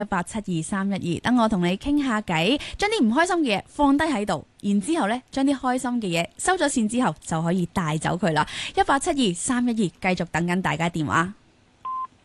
1872312，等我同你傾下偈，將啲唔開心嘅嘢放低喺度，然之後呢，將啲開心嘅嘢收咗線之後就可以帶走佢啦。1872312，繼續等緊大家電話。